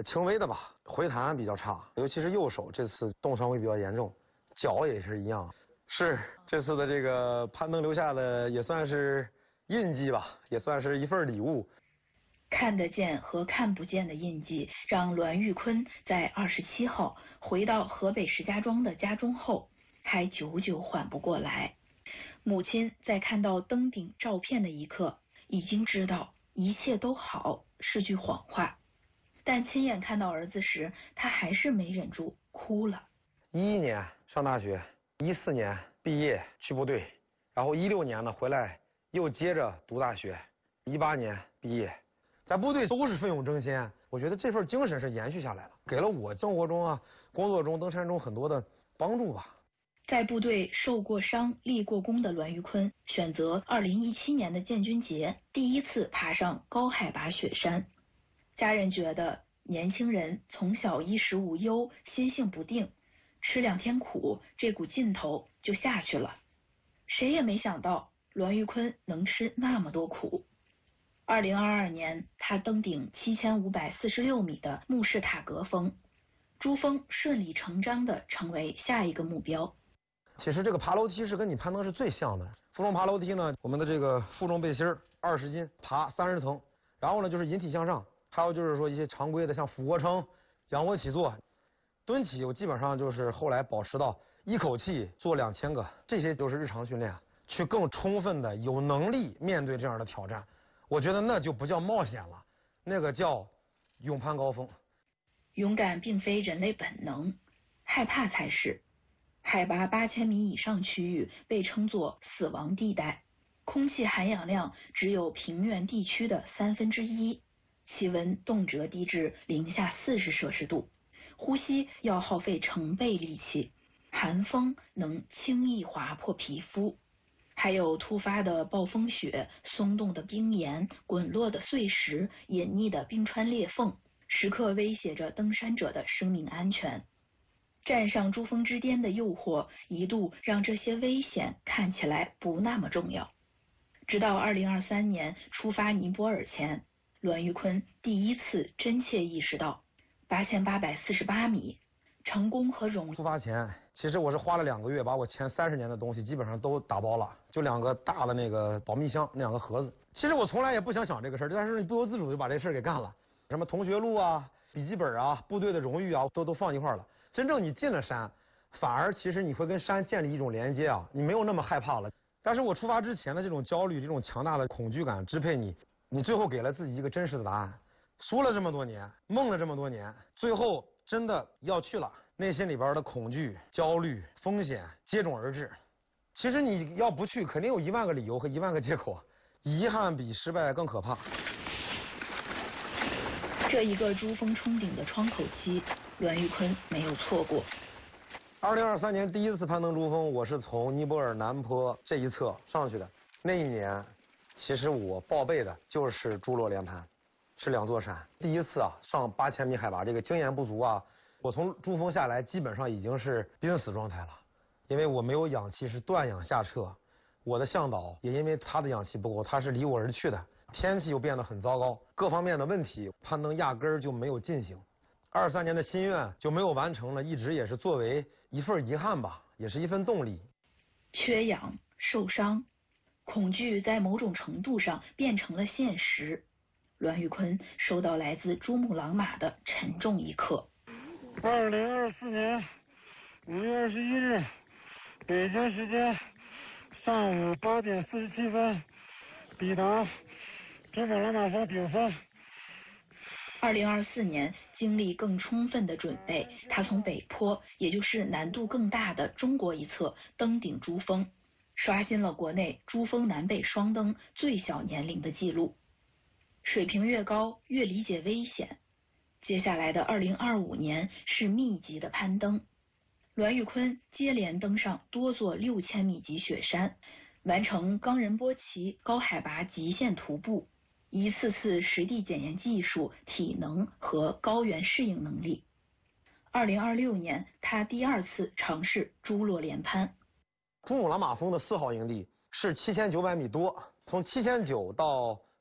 轻微的吧，回弹比较差，尤其是右手这次冻伤会比较严重，脚也是一样。是这次的这个攀登留下的也算是印记吧，也算是一份礼物。 看得见和看不见的印记，让栾玉坤在27号回到河北石家庄的家中后，还久久缓不过来。母亲在看到登顶照片的一刻，已经知道一切都好是句谎话，但亲眼看到儿子时，他还是没忍住哭了。 11年上大学，14年毕业去部队，然后16年呢回来又接着读大学，18年毕业。在部队都是奋勇争先，我觉得这份精神是延续下来了，给了我生活中啊、工作中、登山中很多的帮助吧。 在部队受过伤、立过功的栾玉坤，选择2017年的建军节第一次爬上高海拔雪山。家人觉得年轻人从小衣食无忧、心性不定，吃2天苦，这股劲头就下去了。谁也没想到栾玉坤能吃那么多苦。2022年，他登顶7546米的慕士塔格峰，珠峰顺理成章地成为下一个目标。 其实这个爬楼梯是跟你攀登是最像的。负重爬楼梯呢，我们的这个负重背心20斤，爬30层，然后呢就是引体向上，还有就是说一些常规的像俯卧撑、仰卧起坐、蹲起，我基本上就是后来保持到一口气做2000个，这些都是日常训练，去更充分的有能力面对这样的挑战。我觉得那就不叫冒险了，那个叫勇攀高峰。 勇敢并非人类本能，害怕才是。海拔8000米以上区域被称作死亡地带，空气含氧量只有平原地区的1/3，气温动辄低至-40摄氏度，呼吸要耗费成倍力气，寒风能轻易划破皮肤。还有突发的暴风雪、松动的冰岩、滚落的碎石、隐匿的冰川裂缝，时刻威胁着登山者的生命安全。站上珠峰之巅的诱惑，一度让这些危险看起来不那么重要。直到2023年出发尼泊尔前，栾玉坤第一次真切意识到8848米成功和荣誉。 出发前，其实我是花了2个月，把我前30年的东西基本上都打包了，就2个大的那个保密箱，那2个盒子。其实我从来也不想这个事儿，但是你不由自主就把这事儿给干了。什么同学录啊、笔记本啊、部队的荣誉啊，都放一块了。真正你进了山，反而其实你会跟山建立一种连接啊，你没有那么害怕了。但是我出发之前的这种焦虑、这种强大的恐惧感支配你，你最后给了自己一个真实的答案。输了这么多年，梦了这么多年，最后真的要去了，内心里边的恐惧、焦虑、风险接踵而至。其实你要不去，肯定有1万个理由和1万个借口，遗憾比失败更可怕。 这一个珠峰冲顶的窗口期，栾玉坤没有错过。 2023年第一次攀登珠峰，我是从尼泊尔南坡这一侧上去的。那一年，其实我报备的就是珠洛连攀，是2座山。第一次啊，上8000米海拔，这个经验不足啊，我从珠峰下来基本上已经是濒死状态了，因为我没有氧气，是断氧下撤。我的向导也因为他的氧气不够，他是离我而去的。天气又变得很糟糕，各方面的问题，攀登压根儿就没有进行。23年的心愿就没有完成了，一直也是作为一份遗憾吧，也是一份动力。 缺氧、受伤、恐惧在某种程度上变成了现实。栾玉坤收到来自珠穆朗玛的沉重一刻。 2024年5月21日，北京时间上午8点47分，抵达珠穆朗玛峰顶峰。 2024年经历更充分的准备，他从北坡，也就是难度更大的中国一侧登顶珠峰，刷新了国内珠峰南北双登最小年龄的记录。水平越高，越理解危险。接下来的2025年是密集的攀登。栾玉坤接连登上多座6000米级雪山，完成冈仁波齐高海拔极限徒步，一次次实地检验技术、体能和高原适应能力。2026年，他第2次尝试珠洛连攀。 珠穆朗玛峰的4号营地是7900米多，从7900到